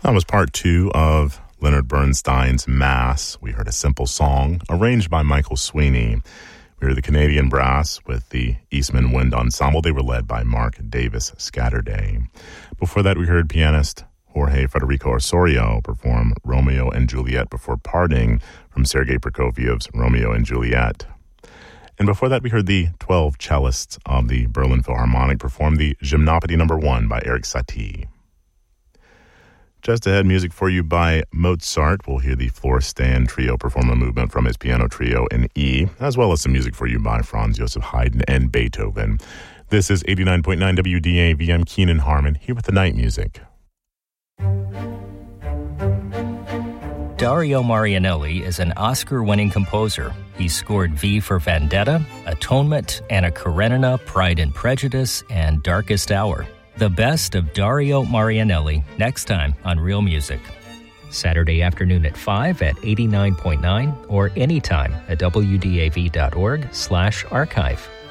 That was part two of Leonard Bernstein's Mass. We heard a simple song arranged by Michael Sweeney. We heard the Canadian Brass with the Eastman Wind Ensemble. They were led by Mark Davis Scatterday. Before that, we heard pianist Jorge Federico Osorio perform Romeo and Juliet before parting from Sergei Prokofiev's Romeo and Juliet. And before that, we heard the 12 cellists of the Berlin Philharmonic perform the Gymnopédie No. 1 by Erik Satie. Just ahead, music for you by Mozart. We'll hear the Florestan Trio perform a movement from his piano trio in E, as well as some music for you by Franz Joseph Haydn and Beethoven. This is 89.9 WDAV. I'm Keenan Harmon, here with the night music. Dario Marianelli is an Oscar-winning composer. He scored V for Vendetta, Atonement, Anna Karenina, Pride and Prejudice, and Darkest Hour. The best of Dario Marianelli, next time on Real Music. Saturday afternoon at 5 at 89.9 or anytime at wdav.org/archive.